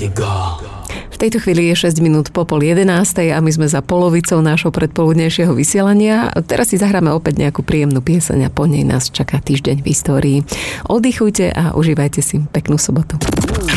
V tejto chvíli je 6 minút po 10:30 a my sme za polovicou nášho predpoludnejšieho vysielania. Teraz si zahráme opäť nejakú príjemnú pieseň a po nej nás čaká týždeň v histórii. Oddychujte a užívajte si peknú sobotu.